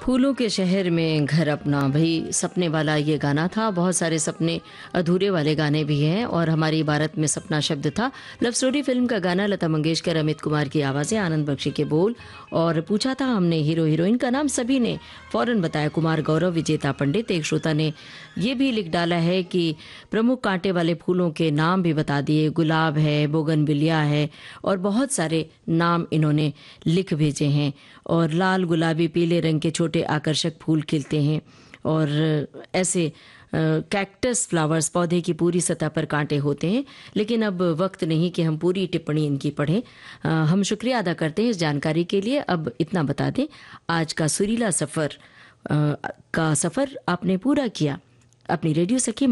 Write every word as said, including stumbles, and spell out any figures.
फूलों के शहर में घर अपना, भाई सपने वाला ये गाना था। बहुत सारे सपने अधूरे वाले गाने भी हैं और हमारी इबारत में सपना शब्द था। लव स्टोरी फिल्म का गाना, लता मंगेशकर, अमित कुमार की आवाज़ें, आनंद बख्शी के बोल। और पूछा था हमने हीरो हीरोइन का नाम, सभी ने फौरन बताया, कुमार गौरव, विजेता पंडित। एक श्रोता ने ये भी लिख डाला है कि प्रमुख कांटे वाले फूलों के नाम भी बता दिए, गुलाब है, बोगनविलिया है और बहुत सारे नाम इन्होंने लिख भेजे हैं। और लाल, गुलाबी, पीले रंग के छोटे आकर्षक फूल खिलते हैं और ऐसे कैक्टस फ्लावर्स, पौधे की पूरी सतह पर कांटे होते हैं। लेकिन अब वक्त नहीं कि हम पूरी टिप्पणी इनकी पढ़ें। अ, हम शुक्रिया अदा करते हैं इस जानकारी के लिए। अब इतना बता दें, आज का सुरीला सफ़र अ, का सफ़र आपने पूरा किया अपनी रेडियो सखी